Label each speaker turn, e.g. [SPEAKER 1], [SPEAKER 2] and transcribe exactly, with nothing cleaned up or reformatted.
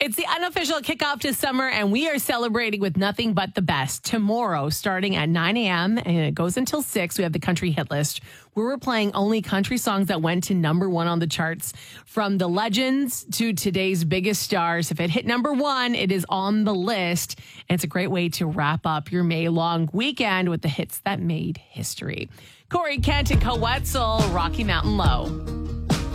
[SPEAKER 1] It's the unofficial kickoff to summer, and we are celebrating with nothing but the best. Tomorrow, starting at nine a.m., and it goes until six, we have the country hit list, where we're playing only country songs that went to number one on the charts, from the legends to today's biggest stars. If it hit number one, it is on the list, and it's a great way to wrap up your May-long weekend with the hits that made history. Corey Kent and Coetzel, Rocky Mountain Low.